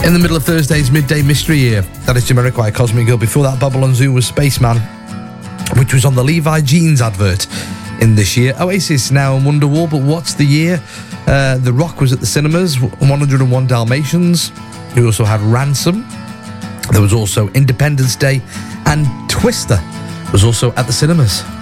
In the middle of Thursday's midday mystery here, that is Jamiroquai, Cosmic Girl. Before that, Babylon Zoo was Spaceman, which was on the Levi Jeans advert in this year. Oasis now on Wonderwall, but what's the year? The Rock was at the cinemas, 101 Dalmatians. We also had Ransom. There was also Independence Day, and Twister was also at the cinemas.